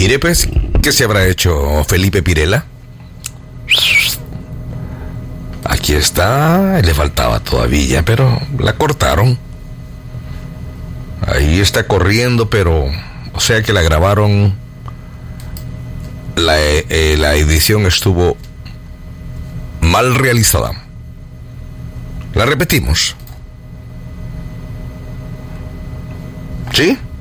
Mire pues, ¿qué se habrá hecho Felipe Pirela? Aquí está, le faltaba todavía, pero la cortaron. Ahí está corriendo, pero, o sea que la grabaron. La edición estuvo mal realizada. La repetimos. ¿Sí?